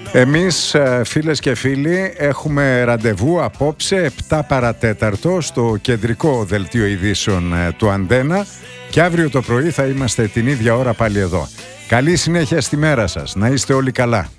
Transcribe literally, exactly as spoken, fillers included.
Εμείς, φίλες και φίλοι, έχουμε ραντεβού απόψε επτά παρατέταρτο στο κεντρικό δελτίο ειδήσεων του Αντένα και αύριο το πρωί θα είμαστε την ίδια ώρα πάλι εδώ. Καλή συνέχεια στη μέρα σας. Να είστε όλοι καλά.